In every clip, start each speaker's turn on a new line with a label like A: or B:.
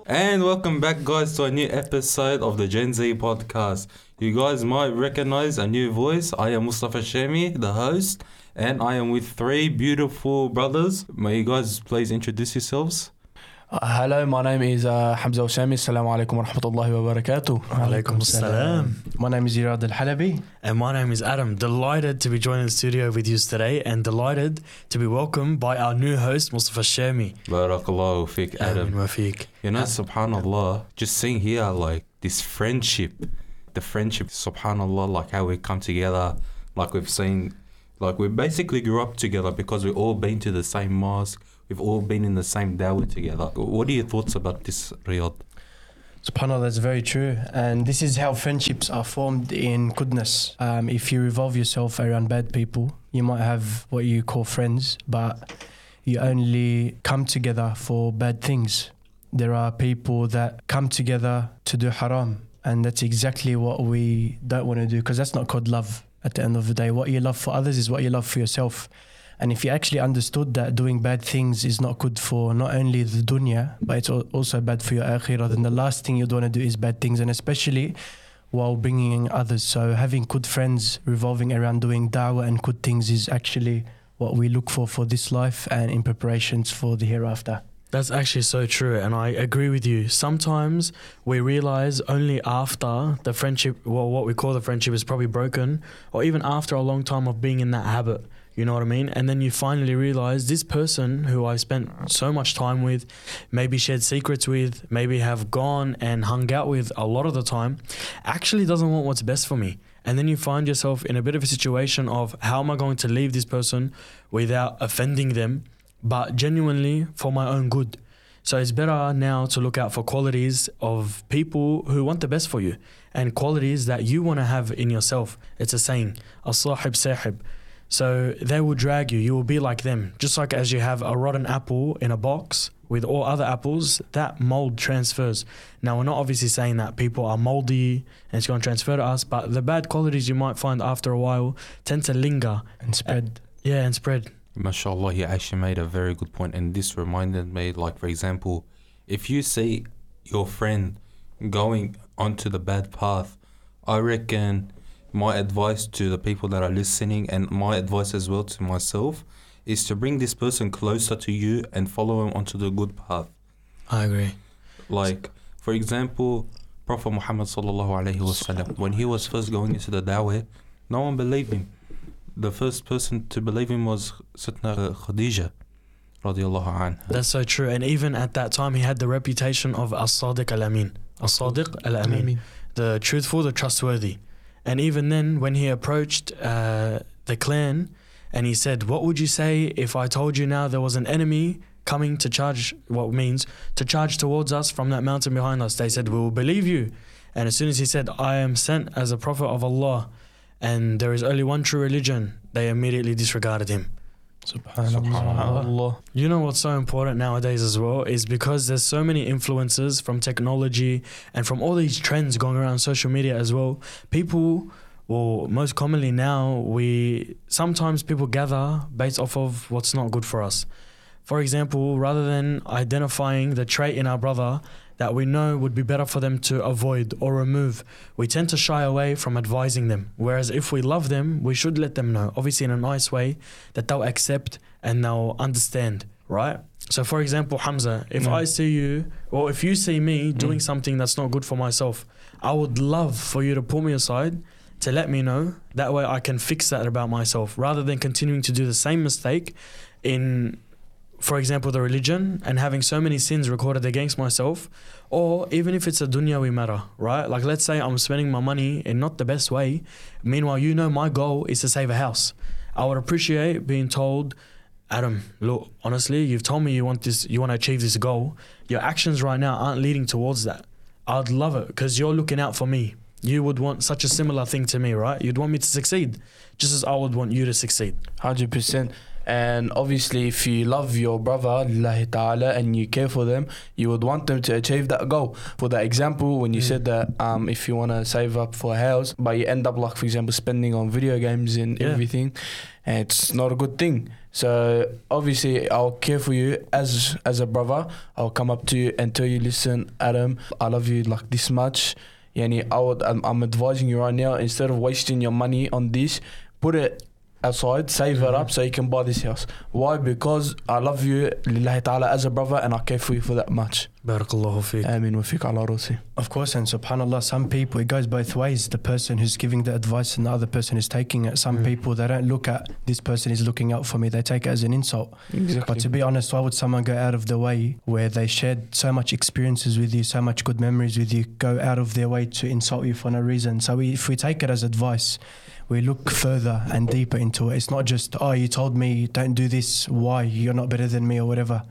A: And welcome back, guys, to a new episode of the Gen Z podcast. You guys might recognize a new voice. I am Mustafa Shemi, the host, and I am with three beautiful brothers. May you guys please introduce yourselves?
B: Hello, my name is Hamza Osami. Assalamu alaikum wa rahmatullahi wa barakatuh.
C: Alaikum assalam.
B: My name is Irad Al-Halabi.
C: And my name is Adam. Delighted to be joining the studio with you today and delighted to be welcomed by our new host, Mustafa Shemi.
A: Barakallahu fiqh, Adam.
C: Amin wa fiqh.
A: You know, subhanallah, just seeing here, like, this friendship, subhanallah, like how we come together, like we've seen, like we basically grew up together because we've all been to the same mosque, we've all been in the same dawah together. What are your thoughts about this, Riyadh?
B: SubhanAllah, that's very true. And this is how friendships are formed in goodness. If you revolve yourself around bad people, you might have what you call friends, but you only come together for bad things. There are people that come together to do haram, and that's exactly what we don't want to do, because that's not called love at the end of the day. What you love for others is what you love for yourself. And if you actually understood that doing bad things is not good for not only the dunya, but it's also bad for your akhirah, then the last thing you'd want to do is bad things, and especially while bringing in others. So having good friends revolving around doing da'wah and good things is actually what we look for this life and in preparations for the hereafter.
C: That's actually so true, and I agree with you. Sometimes we realize only after the friendship, well, what we call the friendship is probably broken, or even after a long time of being in that habit. You know what I mean? And then you finally realize this person who I spent so much time with, maybe shared secrets with, maybe have gone and hung out with a lot of the time, actually doesn't want what's best for me. And then you find yourself in a bit of a situation of how am I going to leave this person without offending them, but genuinely for my own good. So it's better now to look out for qualities of people who want the best for you and qualities that you want to have in yourself. It's a saying, as-sahib sahib. So they will drag you. You will be like them. Just like as you have a rotten apple in a box with all other apples, that mold transfers. Now, we're not obviously saying that people are moldy and it's going to transfer to us, but the bad qualities you might find after a while tend to linger.
B: And spread.
C: And spread.
A: MashaAllah, you actually made a very good point, and this reminded me, like, for example, if you see your friend going onto the bad path, I reckon my advice to the people that are listening, and my advice as well to myself, is to bring this person closer to you and follow him onto the good path.
C: I agree.
A: Like, for example, Prophet Muhammad sallallahu alaihi wasallam, when he was first going into the dawah, no one believed him. The first person to believe him was Sayyidina Khadija radiyallahu anha.
C: That's so true. And even at that time, he had the reputation of as-sadiq al-amin. As-sadiq al-amin. The truthful, the trustworthy. And even then, when he approached the clan and he said, what would you say if I told you now there was an enemy coming to charge, what means to charge towards us from that mountain behind us? They said, we will believe you. And as soon as he said, I am sent as a prophet of Allah and there is only one true religion, they immediately disregarded him.
B: Subhanallah.
C: You know what's so important nowadays as well is because there's so many influences from technology and from all these trends going around social media as well. People, well, most commonly now, sometimes people gather based off of what's not good for us. For example, rather than identifying the trait in our brother that we know would be better for them to avoid or remove, we tend to shy away from advising them. Whereas if we love them, we should let them know, obviously in a nice way, that they'll accept and they'll understand, right? So for example, Hamza, if I see you, or if you see me doing something that's not good for myself, I would love for you to pull me aside to let me know. That way I can fix that about myself, rather than continuing to do the same mistake in, for example, the religion and having so many sins recorded against myself, or even if it's a dunyawi matter, right? Like let's say I'm spending my money in not the best way. Meanwhile, you know my goal is to save a house. I would appreciate being told, Adam, look, honestly, you've told me you want to achieve this goal. Your actions right now aren't leading towards that. I'd love it because you're looking out for me. You would want such a similar thing to me, right? You'd want me to succeed, just as I would want you to succeed.
B: 100%.
D: And obviously, if you love your brother, lillahi ta'ala, and you care for them, you would want them to achieve that goal. For that example, when you said that if you want to save up for a house, but you end up, like, for example, spending on video games and everything, it's not a good thing. So obviously, I'll care for you as a brother. I'll come up to you and tell you, listen, Adam, I love you like this much. Yani, I'm advising you right now, instead of wasting your money on this, put it aside, save it up so you can buy this house. Why? Because I love you, lillahi ta'ala, as a brother, and I care for you for that much.
C: Barakallahu feek.
D: Ameen wa fiik ala rasi.
B: Of course, and subhanAllah, some people, it goes both ways. The person who's giving the advice and the other person is taking it. Some people, they don't look at this person is looking out for me, they take it as an insult.
D: Exactly.
B: But to be honest, why would someone go out of their way, where they shared so much experiences with you, so much good memories with you, go out of their way to insult you for no reason? So if we take it as advice, we look further and deeper into it. It's not just, oh, you told me don't do this, why? You're not better than me or whatever.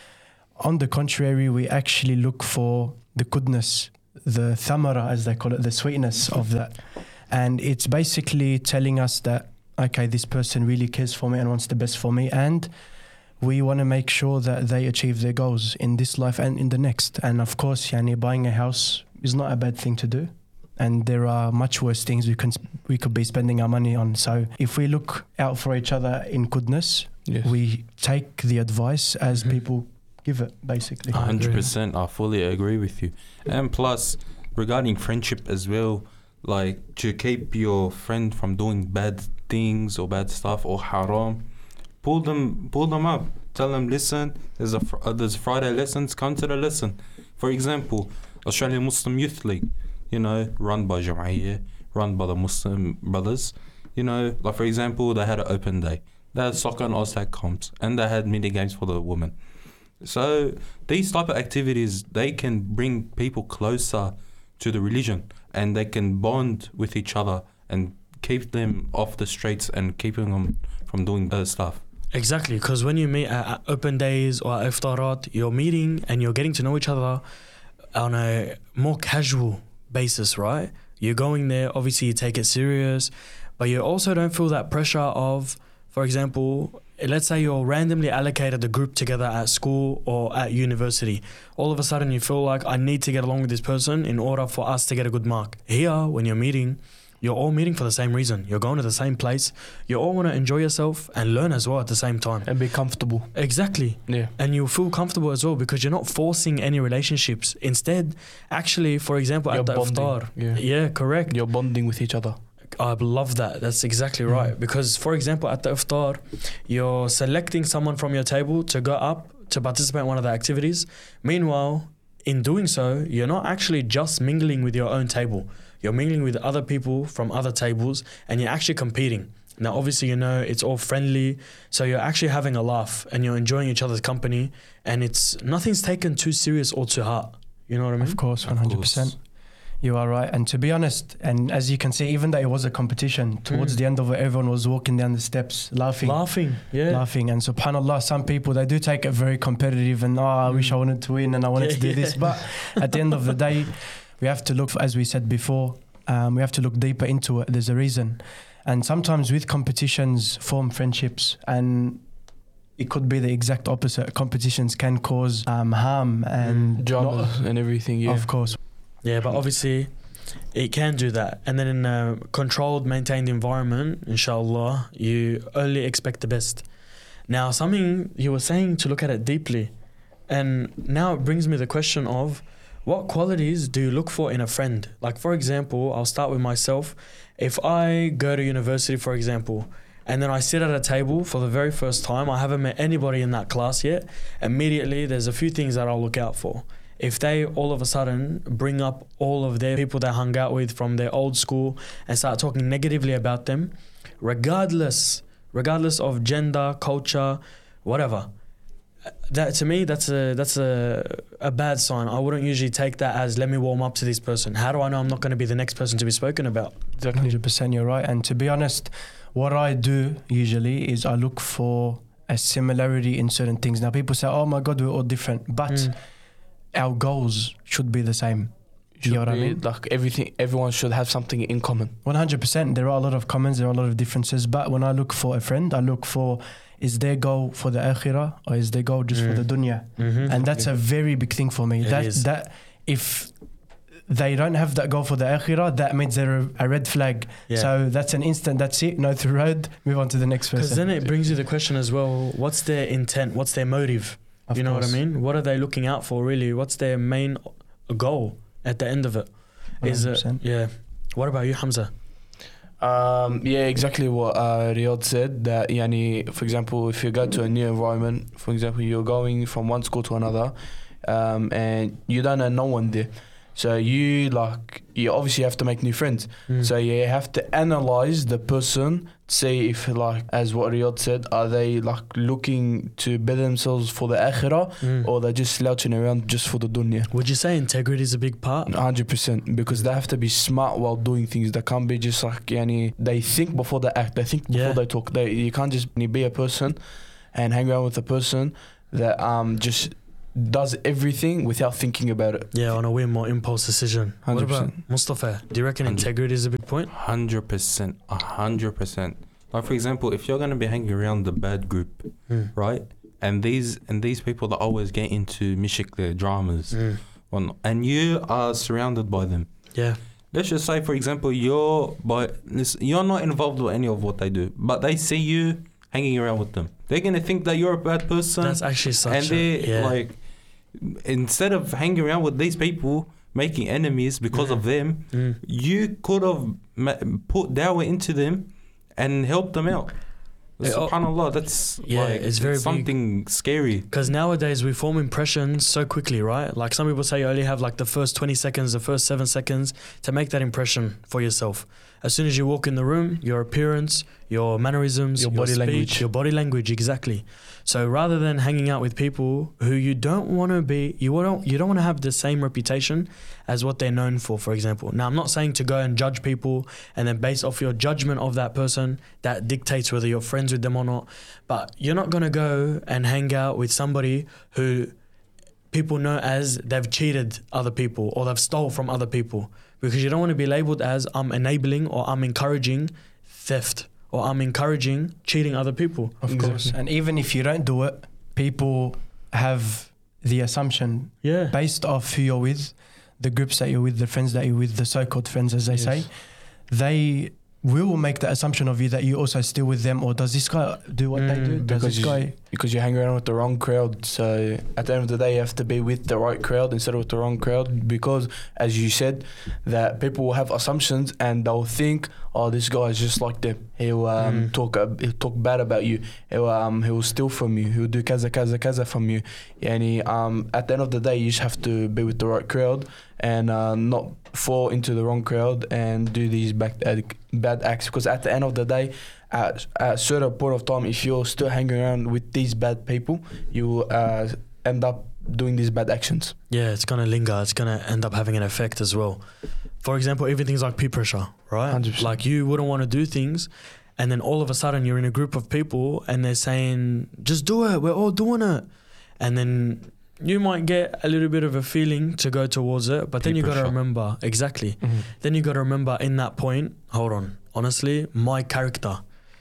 B: On the contrary, we actually look for the goodness, the thamara, as they call it, the sweetness of that. And it's basically telling us that, okay, this person really cares for me and wants the best for me, and we want to make sure that they achieve their goals in this life and in the next. And of course, yani, buying a house is not a bad thing to do. And there are much worse things we could be spending our money on. So if we look out for each other in goodness, we take the advice as people give it, basically.
A: 100%. I fully agree with you. And plus, regarding friendship as well, like, to keep your friend from doing bad things or bad stuff or haram, pull them up. Tell them, listen, there's Friday lessons, come to the lesson. For example, Australian Muslim Youth League, you know, run by Jam'iyyah, run by the Muslim brothers. You know, like, for example, they had an open day. They had soccer and OSAC comps, and they had mini games for the women. So these type of activities, they can bring people closer to the religion, and they can bond with each other and keep them off the streets and keeping them from doing bad stuff.
C: Exactly, because when you meet at open days or at iftarat, you're meeting and you're getting to know each other on a more casual basis, right? You're going there, obviously you take it serious, but you also don't feel that pressure of, for example, let's say you're randomly allocated a group together at school or at university. All of a sudden you feel like, I need to get along with this person in order for us to get a good mark. Here, when you're meeting, you're all meeting for the same reason. You're going to the same place. You all want to enjoy yourself and learn as well at the same time.
D: And be comfortable.
C: Exactly.
D: Yeah.
C: And you feel comfortable as well because you're not forcing any relationships. Instead, actually, for example,
D: You're
C: at the
D: bonding.
C: iftar.
D: Yeah,
C: correct.
D: You're bonding with each other.
C: I love that. That's exactly right. Because, for example, at the iftar, you're selecting someone from your table to go up to participate in one of the activities. Meanwhile, in doing so, you're not actually just mingling with your own table. You're mingling with other people from other tables and you're actually competing. Now, obviously, you know, it's all friendly. So you're actually having a laugh and you're enjoying each other's company. And nothing's taken too serious or too hard. You know what I mean?
B: Of course, 100%. You are right. And to be honest, and as you can see, even though it was a competition, towards the end of it, everyone was walking down the steps laughing.
C: Laughing.
B: And subhanAllah, some people, they do take it very competitive and, I wish I wanted to win and I wanted to do this. But at the end of the day, we have to look, as we said before, we have to look deeper into it. There's a reason. And sometimes with competitions form friendships, and it could be the exact opposite. Competitions can cause harm and
D: dramas and everything, yeah.
B: Of course.
C: Yeah, but obviously it can do that. And then in a controlled, maintained environment, inshallah, you only expect the best. Now, something you were saying to look at it deeply. And now it brings me the question of, what qualities do you look for in a friend? Like, for example, I'll start with myself. If I go to university, for example, and then I sit at a table for the very first time, I haven't met anybody in that class yet, immediately there's a few things that I'll look out for. If they all of a sudden bring up all of their people they hung out with from their old school and start talking negatively about them, regardless of gender, culture, whatever, that to me that's a bad sign. I wouldn't usually take that as, let me warm up to this person. How do I know I'm not going to be the next person to be spoken about?
B: 100%, you're right. And to be honest, what I do usually is I look for a similarity in certain things. Now people say, oh my God, we're all different, but our goals should be the same. You know what I mean?
D: Like everyone should have something in common.
B: 100%. There are a lot of commons, there are a lot of differences. But when I look for a friend, I look for is their goal for the akhirah or is their goal just for the dunya? And that's a very big thing for me. That if they don't have that goal for the akhirah, that means they're a red flag.
C: Yeah.
B: So that's an instant, that's it, no through road, move on to the next person.
C: Because then it brings you the question as well, what's their intent? What's their motive?
B: Of
C: you know
B: course.
C: what I mean? What are they looking out for really? What's their main goal at the end of it? Is it,
B: 100%.
C: yeah. What about you, Hamza?
D: Yeah, exactly what Riyadh said. That yani, for example, if you go to a new environment, for example, you're going from one school to another, and you don't know no one there. So you obviously have to make new friends. So you have to analyze the person, see if like as what Riyadh said, are they like looking to better themselves for the akhirah or they're just slouching around just for the dunya.
C: Would you say integrity is a big part?
D: 100%, because they have to be smart while doing things. They can't be just like they think before they act. They think before they talk. You can't just be a person and hang around with a person that just does everything without thinking about it.
C: Yeah, on a whim or impulse decision.
D: 100%.
C: What about Mustafa? Do you reckon
A: 100.
C: integrity is a big point?
A: 100%, 100%. Like for example, if you're gonna be hanging around the bad group, right? And these people that always get into mishik dramas, and you are surrounded by them.
C: Yeah.
A: Let's just say, for example, you're not involved with any of what they do, but they see you hanging around with them. They're gonna think that you're a bad person.
C: That's actually such
A: and they like, instead of hanging around with these people, making enemies because of them, you could have put dawah into them and helped them out. SubhanAllah, that's
C: it's very
A: something scary.
C: Because nowadays we form impressions so quickly, right? Like some people say you only have like the first 20 seconds, the first 7 seconds to make that impression for yourself. As soon as you walk in the room, your appearance, your mannerisms, your
D: body
C: speech,
D: language.
C: your body language, exactly. So rather than hanging out with people who you don't want to be, you don't want to have the same reputation as what they're known for example. Now, I'm not saying to go and judge people and then based off your judgment of that person, that dictates whether you're friends with them or not. But you're not going to go and hang out with somebody who people know as they've cheated other people or they've stole from other people, because you don't want to be labelled as I'm enabling or I'm encouraging theft or I'm encouraging cheating other people.
B: Of course. And even if you don't do it, people have the assumption based off who you're with, the groups that you're with, the friends that you're with, the so-called friends as they say, they will make the assumption of you that you also still with them, or does this guy do what they do?
D: Because you hang around with the wrong crowd. So at the end of the day, you have to be with the right crowd instead of with the wrong crowd, because as you said, that people will have assumptions and they'll think, oh, this guy is just like them. He'll talk bad about you. He'll steal from you. He'll do kaza from you. And at the end of the day, you just have to be with the right crowd and not fall into the wrong crowd and do these bad acts. Because at the end of the day, at a certain point of time, if you're still hanging around with these bad people, you will end up doing these bad actions.
C: Yeah, it's going to linger. It's going to end up having an effect as well. For example, even things like peer pressure, right?
D: 100%.
C: Like you wouldn't want to do things and then all of a sudden you're in a group of people and they're saying, just do it, we're all doing it. And then you might get a little bit of a feeling to go towards it, but then you got to remember, then you got to remember in that point, hold on, honestly, my character,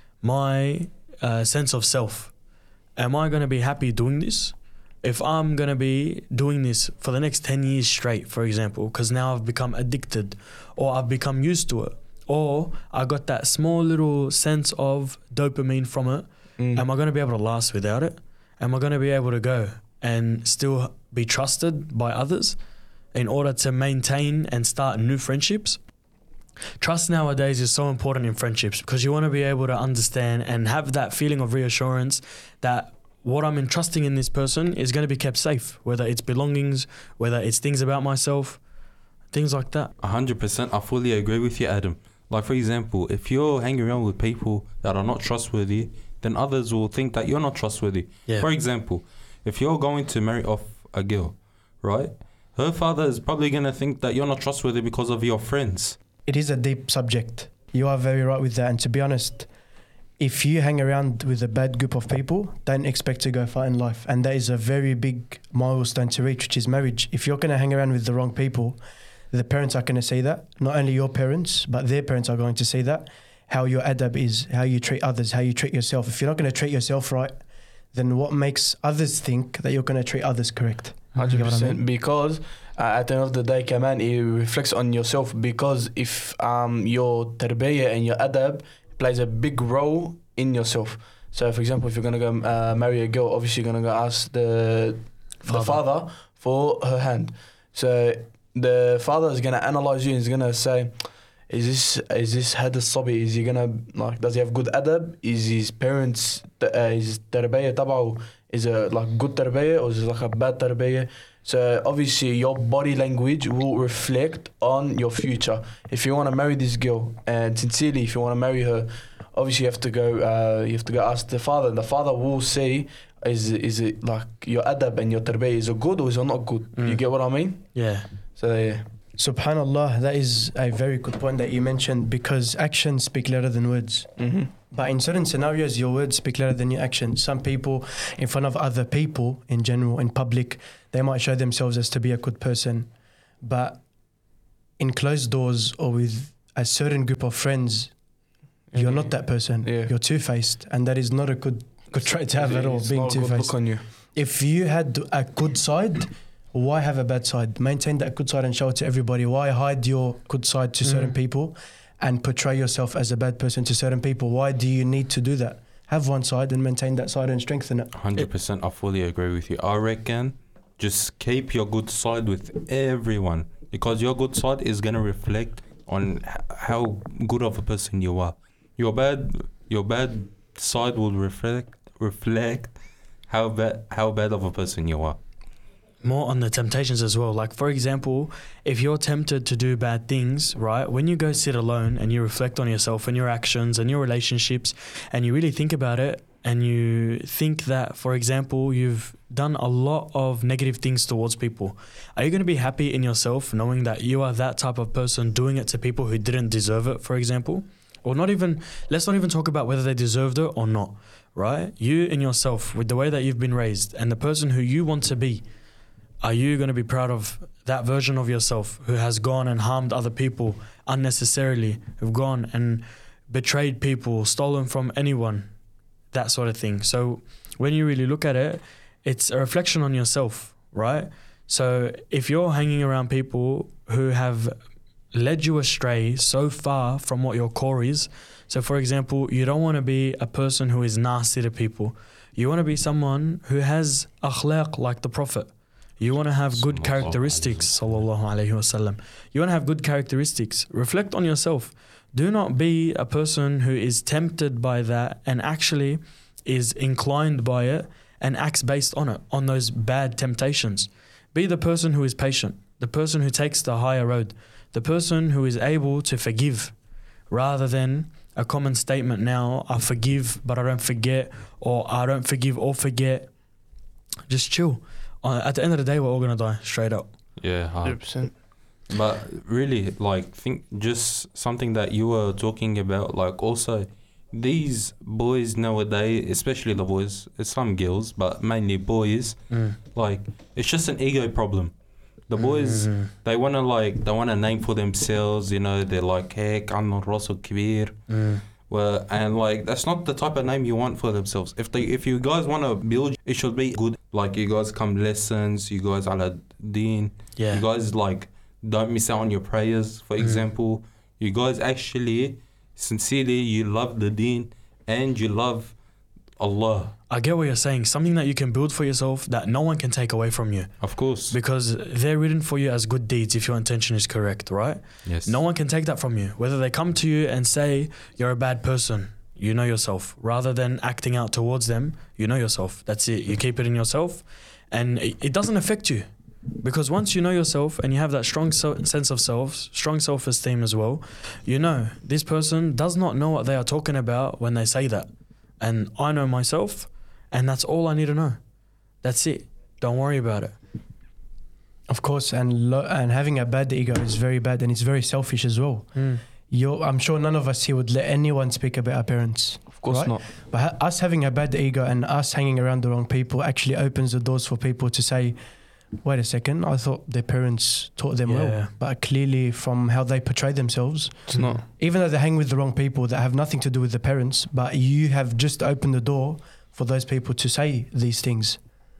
C: my sense of self, am I going to be happy doing this? If I'm going to be doing this for the next 10 years straight, for example, because now I've become addicted or I've become used to it, or I got that small little sense of dopamine from it, am I going to be able to last without it? Am I going to be able to go and still be trusted by others in order to maintain and start new friendships? Trust nowadays is so important in friendships because you want to be able to understand and have that feeling of reassurance that what I'm entrusting in this person is going to be kept safe, whether it's belongings, whether it's things about myself, things like that.
A: 100%, I fully agree with you, Adam. Like for example, if you're hanging around with people that are not trustworthy, then others will think that you're not trustworthy. For example, if you're going to marry off a girl, right? Her father is probably going to think that you're not trustworthy because of your friends.
B: It is a deep subject. You are very right with that. And to be honest, if you hang around with a bad group of people, don't expect to go far in life. And that is a very big milestone to reach, which is marriage. If you're going to hang around with the wrong people, the parents are going to see that. Not only your parents, but their parents are going to see that. how your adab is, how you treat others, how you treat yourself. If you're not going to treat yourself right, then what makes others think that you're going to treat others correct?
D: 100%.
B: You get what I mean?
D: Because at the end of the day, Kaman, it reflects on yourself. Because if your tarbiyah and your adab plays a big role in yourself. So, for example, if you're gonna go marry a girl, obviously you're gonna go ask the father for her hand. So the father is gonna analyze you and is gonna say, is this had a sabi? Is he gonna, like, does he have good adab? Is his parents his tarbiyah tabaw is a like good tarbiyah, or is it like a bad tarbiyah? So obviously your body language will reflect on your future. If you want to marry this girl, and sincerely, if you want to marry her, obviously you have to go ask the father. And the father will say, is it like your adab and your tarbiyah, is it good or is it not good? You get what I mean?
C: Yeah.
D: So yeah.
B: Subhanallah, that is a very good point that you mentioned, because actions speak louder than words.
D: Mm-hmm.
B: But in certain scenarios, your words speak louder than your actions. Some people, in front of other people, in general, in public, they might show themselves as to be a good person. But in closed doors or with a certain group of friends, you're not that person.
D: Yeah.
B: You're two-faced. And that is not a good trait to have at all,
D: It's
B: being
D: not a good
B: two-faced.
D: look on you.
B: If you had a good side, why have a bad side? Maintain that good side and show it to everybody. Why hide your good side to certain people and portray yourself as a bad person to certain people? Why do you need to do that? Have one side and maintain that side and strengthen it.
A: 100%, I fully agree with you. I reckon just keep your good side with everyone, because your good side is going to reflect on how good of a person you are. Your bad side will reflect how bad of a person you are.
C: More on the temptations as well. Like, for example, if you're tempted to do bad things, right, when you go sit alone and you reflect on yourself and your actions and your relationships, and you really think about it, and you think that, for example, you've done a lot of negative things towards people, are you going to be happy in yourself knowing that you are that type of person doing it to people who didn't deserve it, for example? Or let's not even talk about whether they deserved it or not, right? You in yourself, with the way that you've been raised and the person who you want to be, are you going to be proud of that version of yourself who has gone and harmed other people unnecessarily, who've gone and betrayed people, stolen from anyone, that sort of thing? So when you really look at it, it's a reflection on yourself, right? So if you're hanging around people who have led you astray so far from what your core is, so for example, you don't want to be a person who is nasty to people. You want to be someone who has akhlaq like the Prophet. You want to have good characteristics, sallallahu alayhi wasallam. You want to have good characteristics. Reflect on yourself. Do not be a person who is tempted by that and actually is inclined by it and acts based on it, on those bad temptations. Be the person who is patient, the person who takes the higher road, the person who is able to forgive, rather than a common statement now, I forgive but I don't forget, or I don't forgive or forget. Just chill. At the end of the day, we're all going to die, straight up.
A: Yeah,
D: 100%.
A: But really, like, think just something that you were talking about, like, also these boys nowadays, especially the boys, some girls, but mainly boys, like, it's just an ego problem. The boys, they want to name for themselves, you know, they're like, hey, Kanno Rasul Kibir. Well, and like, that's not the type of name you want for themselves. If you guys want to build, it should be good. Like, you guys come lessons, you guys ala deen.
C: Yeah.
A: You guys, like, don't miss out on your prayers, for example. You guys actually, sincerely, you love the deen and you love Allah.
C: I get what you're saying. Something that you can build for yourself that no one can take away from you.
A: Of course.
C: Because they're written for you as good deeds if your intention is correct, right?
A: Yes.
C: No one can take that from you. Whether they come to you and say, you're a bad person, you know yourself. Rather than acting out towards them, you know yourself. That's it. You keep it in yourself and it doesn't affect you. Because once you know yourself and you have that strong sense of self, strong self-esteem as well, you know this person does not know what they are talking about when they say that. And I know myself, and that's all I need to know. That's it. Don't worry about it.
B: Of course, and having a bad ego is very bad, and it's very selfish as well. I'm sure none of us here would let anyone speak about our parents.
D: Of course
B: right?
D: not.
B: But us having a bad ego and us hanging around the wrong people actually opens the doors for people to say, wait a second, I thought their parents taught them
C: Yeah.
B: well. But clearly from how they portray themselves,
D: It's not.
B: even though they hang with the wrong people that have nothing to do with the parents, but you have just opened the door for those people to say these things.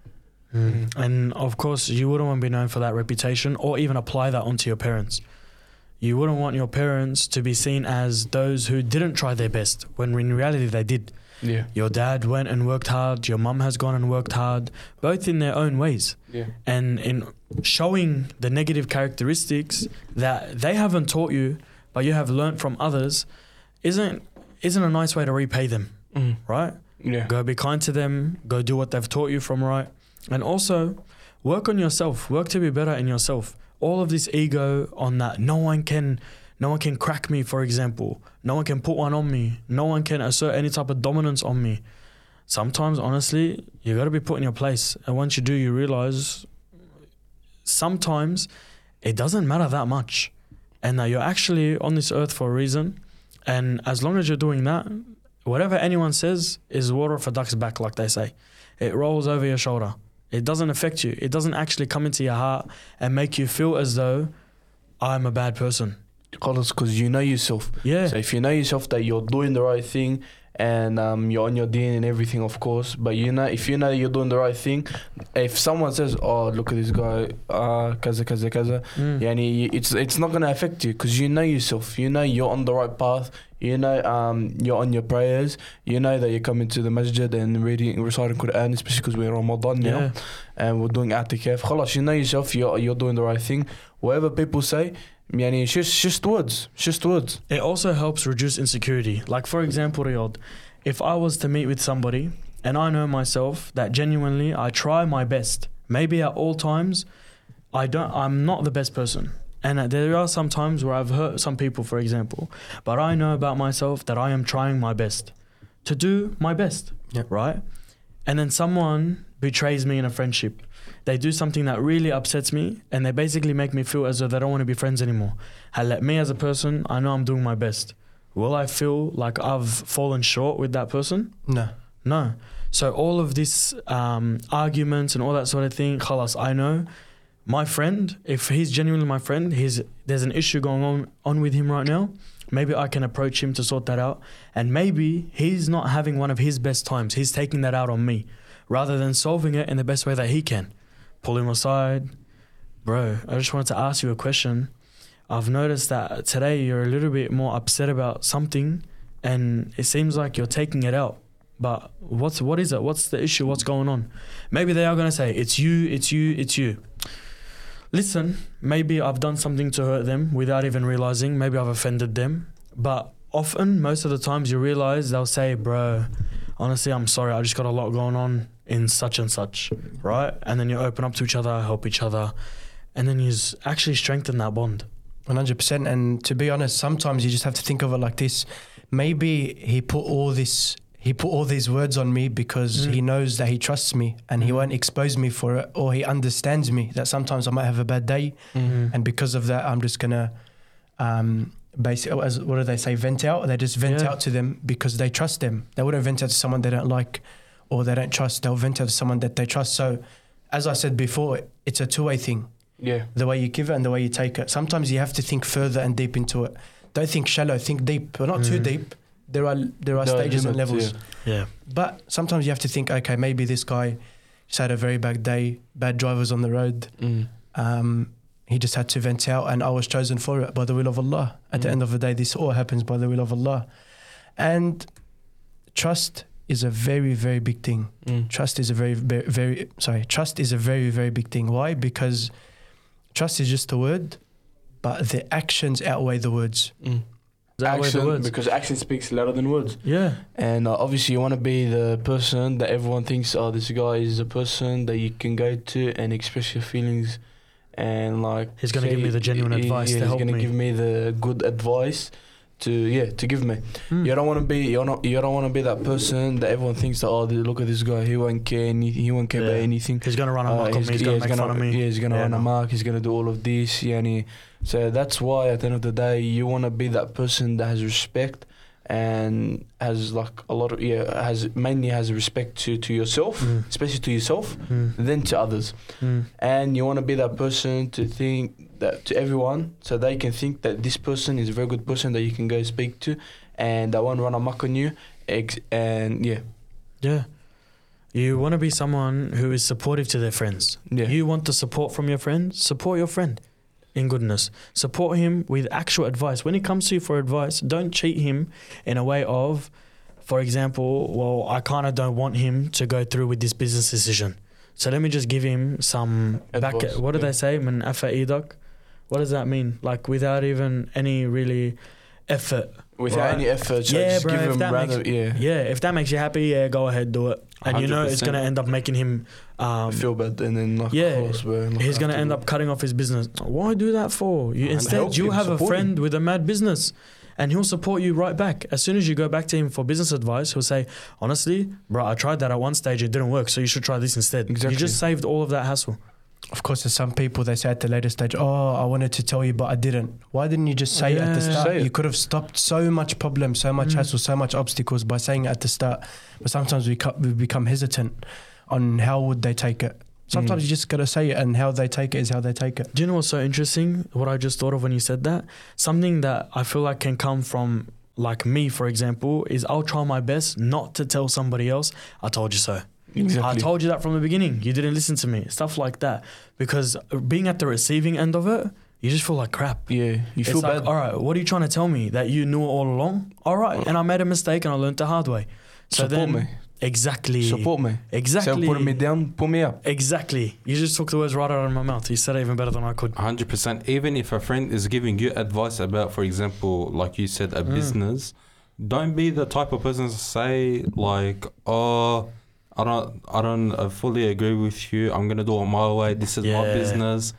C: And of course, you wouldn't want to be known for that reputation or even apply that onto your parents. You wouldn't want your parents to be seen as those who didn't try their best when in reality they did.
D: Yeah.
C: Your dad went and worked hard, your mum has gone and worked hard, both in their own ways.
D: Yeah.
C: And in showing the negative characteristics that they haven't taught you, but you have learnt from others, isn't a nice way to repay them, right?
D: Yeah.
C: Go be kind to them, go do what they've taught you from right. And also work on yourself, work to be better in yourself. All of this ego on that no one can crack me, for example. No one can put one on me. No one can assert any type of dominance on me. Sometimes, honestly, you got to be put in your place. And once you do, you realize sometimes it doesn't matter that much. And that you're actually on this earth for a reason. And as long as you're doing that, whatever anyone says is water off a duck's back, like they say. It rolls over your shoulder. It doesn't affect you. It doesn't actually come into your heart and make you feel as though I'm a bad person.
D: Because you know yourself.
C: Yeah.
D: So if you know yourself that you're doing the right thing and you're on your deen and everything, of course, but if you know you're doing the right thing, if someone says, oh, look at this guy, kaza, yani, it's not going to affect you because you know yourself. You know you're on the right path. You know you're on your prayers. You know that you're coming to the masjid and reciting Quran, especially because we're in Ramadan now and we're doing i'tikaf. Khalas, you know yourself, you're doing the right thing. Whatever people say, yani, just words.
C: It also helps reduce insecurity. Like, for example, Riyadh, if I was to meet with somebody and I know myself that genuinely I try my best, maybe at all times I'm not the best person. And there are some times where I've hurt some people, for example, but I know about myself that I am trying my best to do my best, right? And then someone betrays me in a friendship. They do something that really upsets me and they basically make me feel as though they don't want to be friends anymore. Me as a person, I know I'm doing my best. Will I feel like I've fallen short with that person? No. So all of this arguments and all that sort of thing, khalas, I know my friend, if he's genuinely my friend, there's an issue going on with him right now. Maybe I can approach him to sort that out. And maybe he's not having one of his best times. He's taking that out on me rather than solving it in the best way that he can. Pull him aside. Bro, I just wanted to ask you a question. I've noticed that today you're a little bit more upset about something and it seems like you're taking it out. But what is it? What's the issue? What's going on? Maybe they are going to say, it's you. Listen, maybe I've done something to hurt them without even realizing. Maybe I've offended them. But often, most of the times you realize they'll say, bro, honestly, I'm sorry. I just got a lot going on in such and such, right? And then you open up to each other, help each other. And then you actually strengthen that bond.
B: 100%. And to be honest, sometimes you just have to think of it like this. Maybe he put all these words on me because he knows that he trusts me and he won't expose me for it, or he understands me that sometimes I might have a bad day, and because of that I'm just gonna basically, what do they say, vent out. They just vent out to them because they trust them. They wouldn't vent out to someone they don't like or they don't trust. They'll vent out to someone that they trust. So as I said before, it's a two-way thing. The way you give it and the way you take it. Sometimes you have to think further and deep into it. Don't think shallow, think deep, but not too deep. There are stages and levels. But sometimes you have to think, okay, maybe this guy just had a very bad day, bad drivers on the road. He just had to vent out and I was chosen for it by the will of Allah. At the end of the day, this all happens by the will of Allah. And trust is a very, very big thing. Trust is a very, very big thing. Why? Because trust is just a word, but the actions outweigh the words.
D: Because action speaks louder than words. And obviously you want to be the person that everyone thinks, oh, this guy is a person that you can go to and express your feelings, and like
C: he's going to give me the genuine advice to help me.
D: He's going to give me the good advice to give me. You don't want to be that person that everyone thinks that, oh, look at this guy, he won't care about anything.
C: He's going to run a mark on me, he's going to make fun of me.
D: He's going to run a mark, he's going to do all of this. So that's why at the end of the day you want to be that person that has respect and has like a lot of has respect to yourself, especially to yourself, then to others. And you want to be that person to think that to everyone, so they can think that this person is a very good person that you can go speak to, and that won't run amok on you.
C: Yeah. You want to be someone who is supportive to their friends.
D: Yeah.
C: You want the support from your friend, support your friend in goodness. Support him with actual advice. When he comes to you for advice, don't cheat him in a way of, for example, well, I kind of don't want him to go through with this business decision. So let me just give him some
D: Advice,
C: what do they say? من أفا إيدك. What does that mean? Like without even any really effort.
D: Without any effort, so just
C: bro,
D: give
C: if
D: him
C: that
D: rather,
C: makes, if that makes you happy, go ahead, do it. And you know it's
A: 100%.
C: going to end up making him
D: feel bad, and then like,
C: yeah,
D: of course, bro, like,
C: he's going to end up cutting off his business. Why do that for? You
D: And
C: instead
D: help
C: you
D: him,
C: have a
D: support
C: friend with a mad business, and he'll support you right back. As soon as you go back to him for business advice, he'll say, honestly, bro, I tried that at one stage, it didn't work, so you should try this instead.
D: Exactly.
C: You just saved all of that hassle.
B: Of course, there's some people, they say at the later stage, oh, I wanted to tell you, but I didn't. Why didn't you just say it at the
C: Yeah.
B: start?
D: Say it.
B: You could have stopped so much problem, so much hassle, so much obstacles by saying it at the start. But sometimes we become hesitant on how would they take it. Sometimes you just got to say it, and how they take it is how they take it.
C: Do you know what's so interesting? What I just thought of when you said that? Something that I feel like can come from, like me, for example, is I'll try my best not to tell somebody else, I told you so.
D: Exactly.
C: I told you that from the beginning. You didn't listen to me. Stuff like that. Because being at the receiving end of it, you just feel like crap.
D: Yeah, you feel
C: It's like,
D: bad.
C: all right, what are you trying to tell me? That you knew it all along? All right, and I made a mistake and I learned the hard way. So
D: Support
C: then,
D: me.
C: Exactly.
D: Support me.
C: Exactly.
D: So put me down, put me up.
C: Exactly. You just took the words right out of my mouth. You said it even better than I could.
A: 100%. Even if a friend is giving you advice about, for example, like you said, a business, don't be the type of person to say like, oh, I don't fully agree with you. I'm gonna do it my way. This is my business.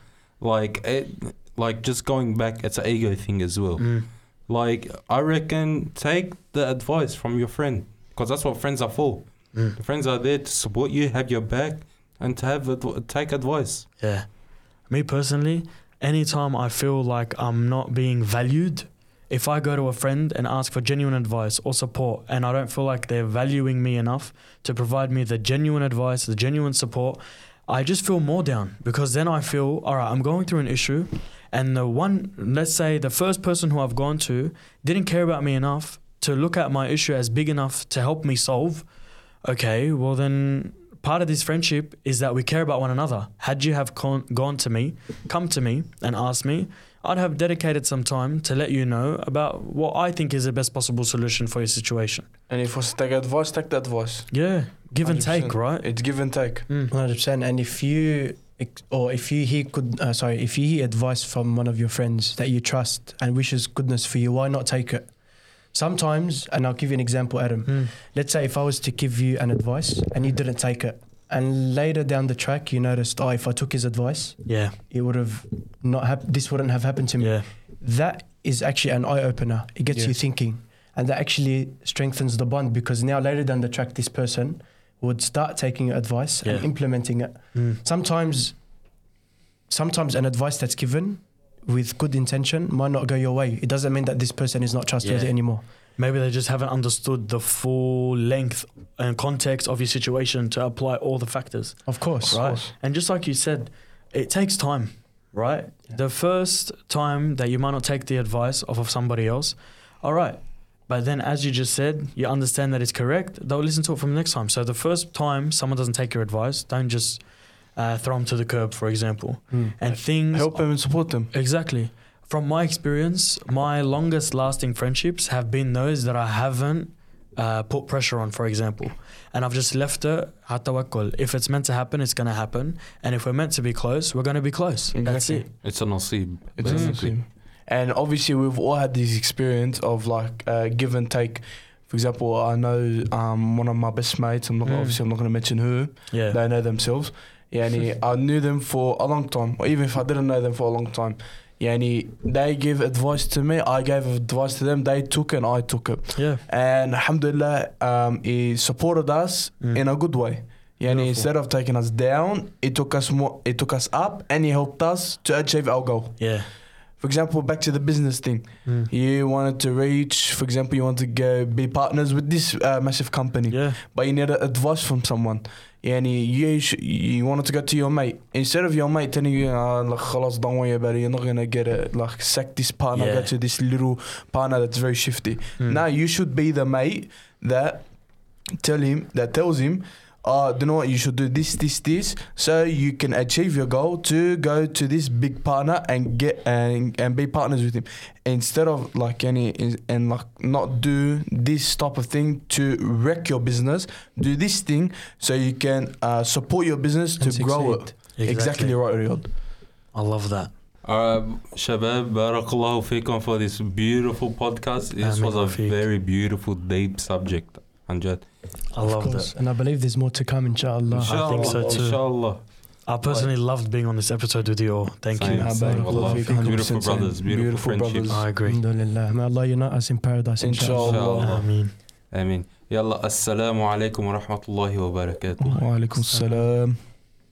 A: Like just going back, it's an ego thing as well. Like I reckon, take the advice from your friend, because that's what friends are for. The friends are there to support you, have your back, and to have take advice.
C: Yeah. Me personally, anytime I feel like I'm not being valued, if I go to a friend and ask for genuine advice or support, and I don't feel like they're valuing me enough to provide me the genuine advice, the genuine support, I just feel more down, because then I feel, all right, I'm going through an issue, and let's say the first person who I've gone to didn't care about me enough to look at my issue as big enough to help me solve. Okay, well then part of this friendship is that we care about one another. Had you have come to me and asked me, I'd have dedicated some time to let you know about what I think is the best possible solution for your situation.
D: And if was to take advice, take the advice.
C: Yeah, give and take,
D: 100%.
C: right?
D: It's give and take.
B: 100%. And if you hear advice from one of your friends that you trust and wishes goodness for you, why not take it? Sometimes, and I'll give you an example, Adam. Let's say if I was to give you an advice and you didn't take it, and later down the track you noticed, if I took his advice,
C: Yeah,
B: it would have this wouldn't have happened to me.
C: yeah,
B: That is actually an eye opener. It gets you
D: Yes.
B: thinking, and that actually strengthens the bond, because now later down the track, this person would start taking your advice and implementing it. Sometimes an advice that's given with good intention might not go your way. It doesn't mean that this person is not trustworthy anymore.
C: Maybe they just haven't understood the full length and context of your situation to apply all the factors.
B: Of course.
C: Right. And just like you said, it takes time, right? Yeah. The first time that you might not take the advice of somebody else, all right. But then, as you just said, you understand that it's correct, they'll listen to it from the next time. So the first time someone doesn't take your advice, don't just throw them to the curb, for example. And things...
D: Help them and support them.
C: Exactly. From my experience, my longest lasting friendships have been those that I haven't put pressure on, for example. And I've just left it at tawakkul. If it's meant to happen, it's going to happen. And if we're meant to be close, we're going to be close.
D: Exactly.
C: That's it.
A: It's a nasib.
D: It's a nasib. And obviously we've all had this experience of like give and take. For example, I know one of my best mates, obviously I'm not going to mention who,
C: Yeah.
D: they know themselves. Yani, I knew them for a long time, or even if I didn't know them for a long time. Yani, they give advice to me, I gave advice to them, they took it and I took it.
C: Yeah.
D: And alhamdulillah, he supported us in a good way. Yani, instead of taking us down, it took us up and he helped us to achieve our goal.
C: Yeah.
D: For example, back to the business thing.
C: Mm.
D: You wanted to reach, for example, you want to go be partners with this massive company,
C: Yeah.
D: but you need advice from someone. يعني you wanted to go to your mate. Instead of your mate telling you, like, خلاص, don't worry about it, you're not gonna get it. Like, sack this partner,
C: Yeah.
D: go to this little partner that's very shifty. Now you should be the mate that tells him, you know what, you should do this, so you can achieve your goal to go to this big partner and get and be partners with him, instead of like not do this type of thing to wreck your business. Do this thing so you can support your business to
B: And
D: grow
B: succeed.
D: it. Exactly right, Riyad.
C: I love that.
A: Shabab, barakallahu fikum for this beautiful podcast. This was a
C: Amin.
A: very beautiful, deep subject, Amjad.
C: I
B: Of
C: loved
B: course.
C: it.
B: And I believe there's more to come, inshallah.
C: I think so too.
A: Inshallah.
C: I personally loved being on this episode with you all. Thank
A: Same,
C: you.
A: same.
D: Barakallahu
A: Wallah.
D: feekum.
A: Beautiful
D: 100% same.
A: brothers, beautiful friendship.
D: brothers.
C: I agree.
B: Alhamdulillah. May Allah unite us in paradise, inshallah.
D: Inshallah.
C: Ameen.
A: Amin. Yalla, assalamu alaikum wa rahmatullahi wa barakatuh.
D: Wa alaikum salam.